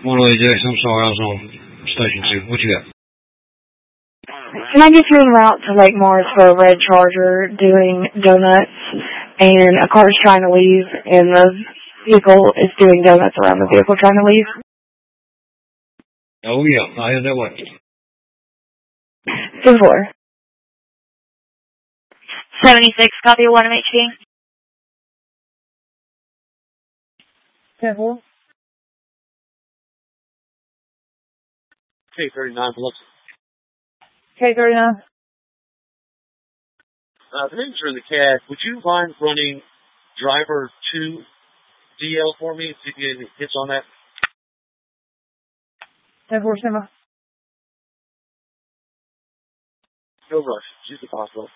Monterey Jackson, I'm sorry, I was on Station 2. What you got? Can I get you en route to Lake Mars for a red Charger doing donuts, and a car is trying to leave, and the vehicle is doing donuts around the vehicle trying to leave? Oh, yeah, I heard that way. 10-4. 76, copy 1 MHP. 10-4. K39, Biloxi. K39. The names are in the CAD. Would you mind running driver 2 DL for me? See if you get any hits on that. 10-4, Simba. No rush. Use the hospital.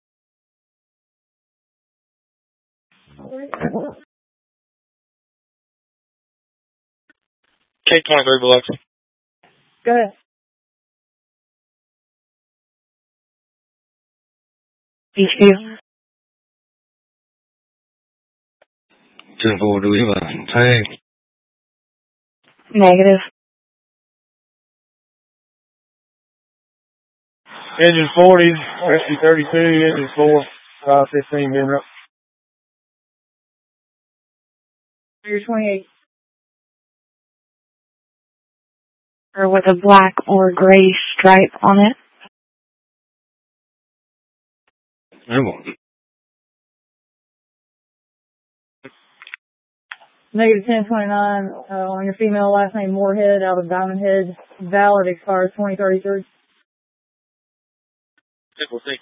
K23, Biloxi. Go ahead. Beachview. 10-4, do we have a tag? Negative. Engine 40, rescue 32, engine 4, 515, bin up. Figure 28. Or with a black or gray stripe on it. I won't. Negative 1029 on your female, last name Moorhead, out of Diamond Head. Valid, expires 2033. Simple, thank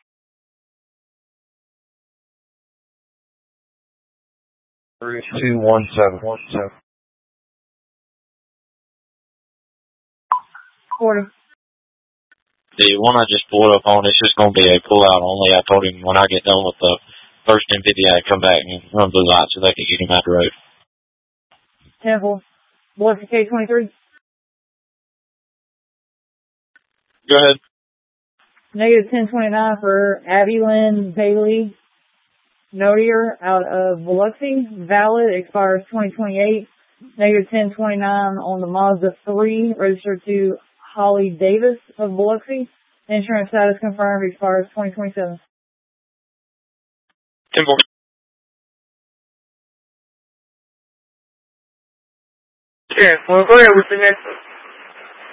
you. 321717. 40. The one I just pulled up on, it's just going to be a pull-out only. I told him when I get done with the first 1050, I'd come back and run blue lights so they could get him out the road. 10-4. Biloxi K23. Go ahead. Negative 1029 for Abby Lynn Bailey Notier out of Biloxi. Valid, expires 2028. Negative 1029 on the Mazda 3, registered to Holly Davis of Biloxi. Insurance status confirmed, expires 2027. 10-4. Yeah, well, go ahead with the next one.